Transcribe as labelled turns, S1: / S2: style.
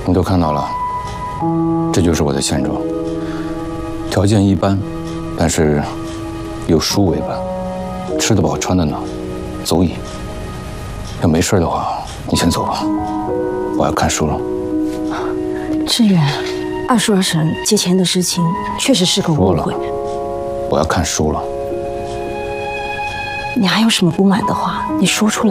S1: 你都看到了，这就是我的现状。条件一般，但是有书为本，吃得饱穿得暖，足矣。要没事的话，你先走吧，我要看书了。
S2: 志远，二叔二婶借钱的事情确实是个误会。
S1: 我要看书了。
S2: 你还有什么不满的话，你说出来。